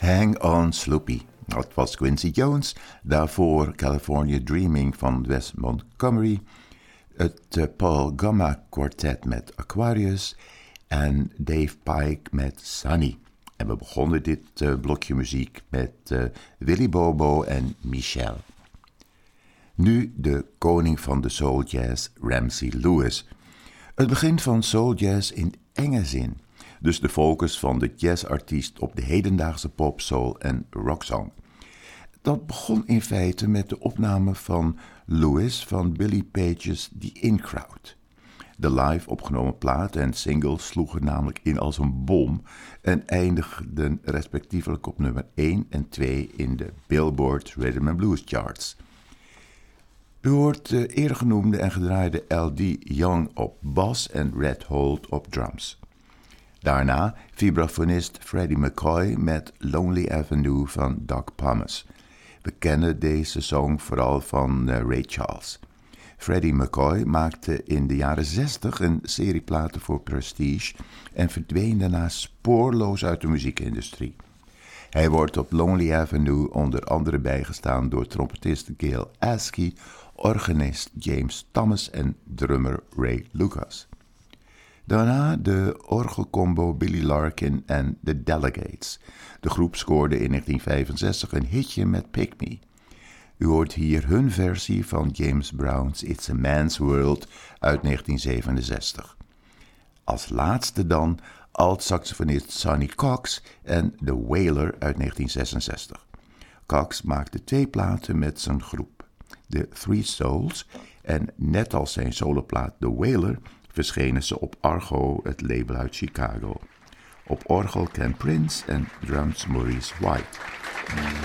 Hang On Sloopy. Dat was Quincy Jones. Daarvoor California Dreaming van Wes Montgomery. Het Paul Gama Quartet met Aquarius. En Dave Pike met Sunny. En we begonnen dit blokje muziek met Willy Bobo en Michelle. Nu de koning van de soul jazz, Ramsey Lewis. Het begin van soul jazz in enge zin. Dus de focus van de jazzartiest op de hedendaagse pop, soul en rocksong. Dat begon in feite met de opname van Lewis van Billy Page's The In Crowd. De live opgenomen platen en singles sloegen namelijk in als een bom en eindigden respectievelijk op nummer 1 en 2 in de Billboard Rhythm and Blues charts. U hoort de eerder genoemde en gedraaide L.D. Young op bas en Red Holt op drums. Daarna vibrafonist Freddie McCoy met Lonely Avenue van Doc Thomas. We kennen deze song vooral van Ray Charles. Freddie McCoy maakte in de jaren 60 een serie platen voor Prestige en verdween daarna spoorloos uit de muziekindustrie. Hij wordt op Lonely Avenue onder andere bijgestaan door trompetist Gail Askey, organist James Thomas en drummer Ray Lucas. Daarna de orgelcombo Billy Larkin en The Delegates. De groep scoorde in 1965 een hitje met Pick Me. U hoort hier hun versie van James Brown's It's a Man's World uit 1967. Als laatste dan alt-saxofonist Sonny Cox en The Wailer uit 1966. Cox maakte 2 platen met zijn groep, The Three Souls, en net als zijn soloplaat The Wailer verschenen ze op Argo, het label uit Chicago. Op orgel Ken Prince en drums Maurice White.